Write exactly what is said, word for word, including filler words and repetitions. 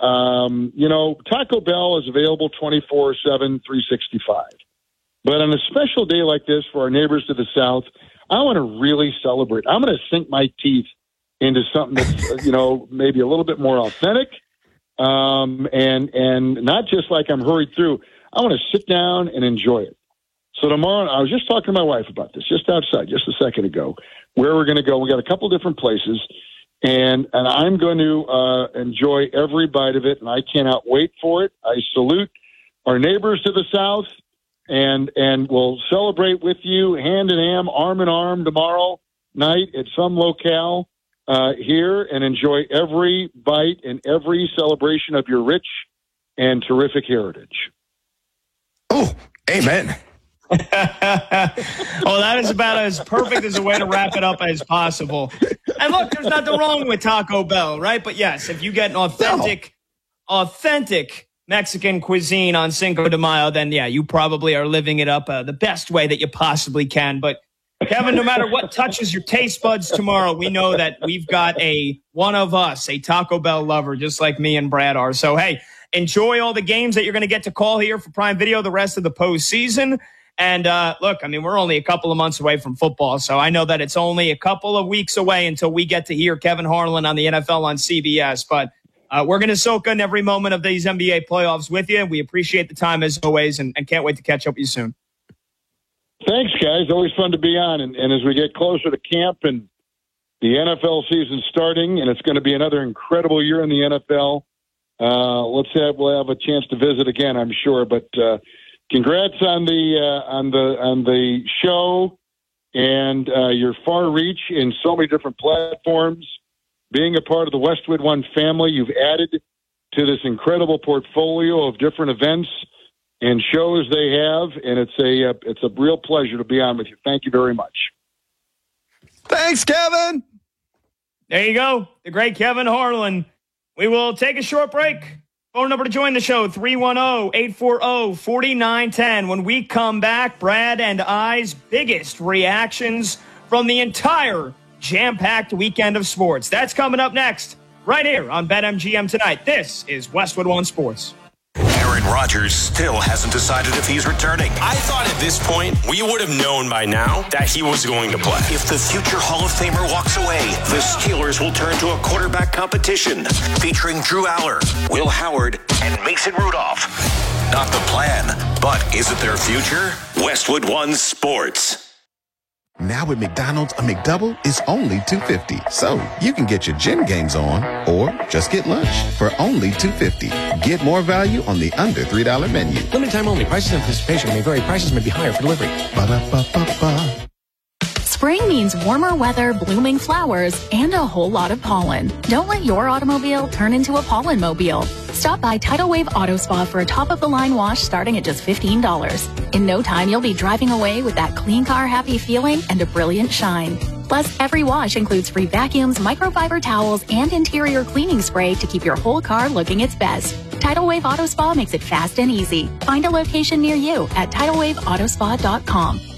Um, you know, Taco Bell is available twenty-four seven, three sixty-five. But on a special day like this for our neighbors to the south, I want to really celebrate. I'm going to sink my teeth into something that's, you know, maybe a little bit more authentic, um, and and not just like I'm hurried through. I want to sit down and enjoy it. So tomorrow, I was just talking to my wife about this just outside, just a second ago, where we're going to go. We got a couple different places, and and I'm going to uh, enjoy every bite of it, and I cannot wait for it. I salute our neighbors to the south, and and we'll celebrate with you hand in hand, arm in arm tomorrow night at some locale uh, here, and enjoy every bite and every celebration of your rich and terrific heritage. Oh, amen. Well, that is about as perfect as a way to wrap it up as possible. And look, there's nothing wrong with Taco Bell, right? But yes, if you get an authentic, no. authentic Mexican cuisine on Cinco de Mayo, then yeah, you probably are living it up uh, the best way that you possibly can. But Kevin, no matter what touches your taste buds tomorrow, we know that we've got a one of us, a Taco Bell lover, just like me and Brad are. So, hey, enjoy all the games that you're going to get to call here for Prime Video the rest of the postseason. And uh, look, I mean, we're only a couple of months away from football, so I know that it's only a couple of weeks away until we get to hear Kevin Harlan on the N F L on C B S. But uh, we're going to soak in every moment of these N B A playoffs with you. We appreciate the time as always, and, and can't wait to catch up with you soon. Thanks, guys. Always fun to be on. And, and as we get closer to camp and the N F L season starting, and it's going to be another incredible year in the N F L, uh, let's have we'll have a chance to visit again, I'm sure. But uh, congrats on the uh, on the on the show and uh, your far reach in so many different platforms. Being a part of the Westwood One family, you've added to this incredible portfolio of different events and shows they have, and it's a uh, it's a real pleasure to be on with you. Thank you very much. Thanks, Kevin. There you go, the great Kevin Harlan. We will take a short break. Phone number to join the show, three one zero, eight four zero, four nine one zero. When we come back, Brad and I's biggest reactions from the entire jam-packed weekend of sports. That's coming up next, right here on BetMGM Tonight. This is Westwood One Sports. Aaron Rodgers still hasn't decided if he's returning. I thought at this point we would have known by now that he was going to play. If the future Hall of Famer walks away, the Steelers will turn to a quarterback competition featuring Drew Aller, Will Howard, and Mason Rudolph. Not the plan, but is it their future? Westwood One Sports. Now at McDonald's, a McDouble is only two dollars and fifty cents. So you can get your gym games on or just get lunch for only two dollars and fifty cents. Get more value on the under three dollar menu. Limited time only. Prices and participation may vary. Prices may be higher for delivery. Ba-da-ba-ba-ba. Spring means warmer weather, blooming flowers, and a whole lot of pollen. Don't let your automobile turn into a pollen mobile. Stop by Tidal Wave Auto Spa for a top-of-the-line wash starting at just fifteen dollars. In no time, you'll be driving away with that clean car happy feeling and a brilliant shine. Plus, every wash includes free vacuums, microfiber towels, and interior cleaning spray to keep your whole car looking its best. Tidal Wave Auto Spa makes it fast and easy. Find a location near you at tidal wave auto spa dot com.